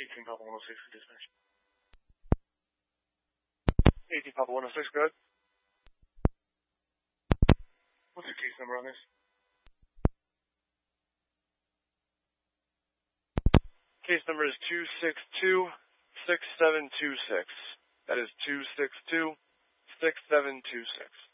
18 Papa 106 for dispatch. 18 Papa 106, go ahead. What's the case number on this? Case number is 262-6726. That is 262-6726.